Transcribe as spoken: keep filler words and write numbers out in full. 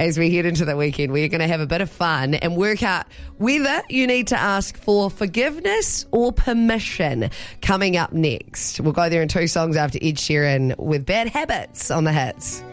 as we head into the weekend. We're going to have a bit of fun and work out whether you need to ask for forgiveness or permission. Coming up next, we'll go there in two songs after Ed Sheeran with Bad Habits on the Hits.